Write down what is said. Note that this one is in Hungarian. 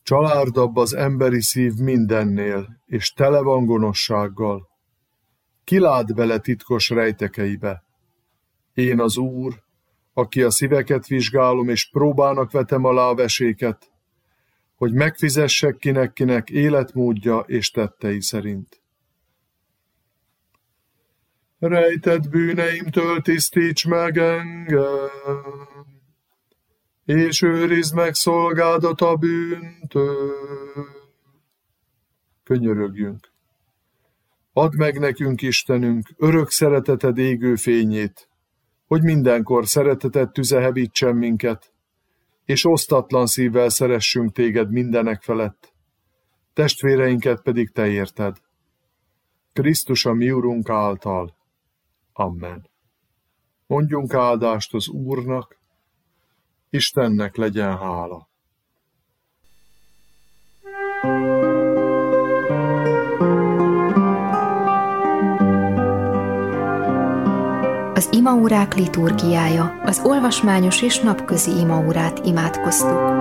Csalárdabb az emberi szív mindennél, és tele van gonoszsággal. Ki lát bele titkos rejtekeibe? Én az Úr, aki a szíveket vizsgálom, és próbának vetem alá a veséket, hogy megfizessek kinek életmódja és tettei szerint. Rejtett bűneimtől tisztíts meg engem, és őrizd meg szolgádat a bűntől. Könyörögjünk. Add meg nekünk, Istenünk, örök szereteted égő fényét, hogy mindenkor szereteted tüze hevítsen minket, és osztatlan szívvel szeressünk téged mindenek felett, testvéreinket pedig te érted. Krisztus a mi Urunk által. Amen. Mondjunk áldást az Úrnak, Istennek legyen hála. Az imaórák liturgiája, az olvasmányos és napközi imaórát imádkoztuk.